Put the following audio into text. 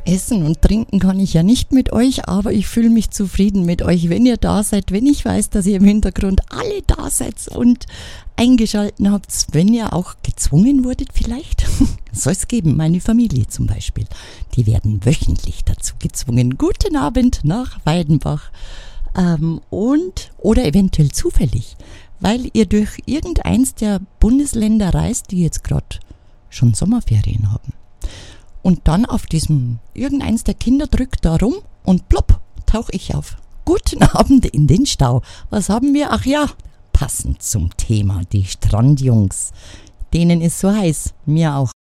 Essen und trinken kann ich ja nicht mit euch, aber ich fühle mich zufrieden mit euch, wenn ihr da seid, wenn ich weiß, dass ihr im Hintergrund alle da seid und eingeschalten habt, wenn ihr auch gezwungen wurdet vielleicht. Soll es geben, meine Familie zum Beispiel. Die werden wöchentlich dazu gezwungen. Guten Abend nach Weidenbach. Oder eventuell zufällig, weil ihr durch irgendeins der Bundesländer reist, die jetzt gerade schon Sommerferien haben. Und dann auf diesem irgendeins der Kinder drückt da rum und plopp, tauche ich auf. Guten Abend in den Stau. Was haben wir? Ach ja, passend zum Thema, die Strandjungs. Denen ist so heiß, mir auch.